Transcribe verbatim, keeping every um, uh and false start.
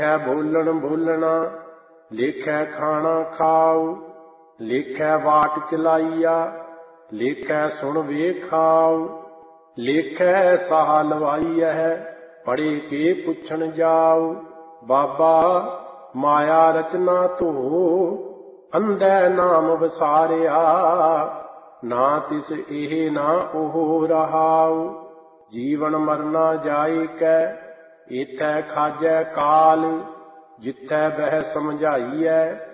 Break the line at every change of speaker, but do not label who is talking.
ਲਿਖੈ ਬੋਲਣ ਬੋਲਣਾ, ਲੇਖੈ ਖਾਣਾ ਖਾਉ, ਲੇਖੈ ਵਾਟ ਚਲਾਈਆ, ਲੇਖੈ ਸੁਣ ਵੇਖਾਉ, ਲੇਖੈ ਸਾਹ ਲਵਾਈਐ, ਪੜ੍ਹੇ ਕੇ ਪੁੱਛਣ ਜਾਉ। ਬਾਬਾ ਮਾਇਆ ਰਚਨਾ ਧੋ, ਅੰਧੈ ਨਾਮ ਵਿਸਾਰਿਆ, ਨਾ ਤਿਸ ਇਹ ਨਾ ਉਹ ਰਹਾਉ। ਜੀਵਨ ਮਰਨਾ ਜਾਇ ਕੈ, ਏਥੈ ਖਾਜੈ ਕਾਲ, ਜਿਥੈ ਬਹਿ ਸਮਝਾਈਐ,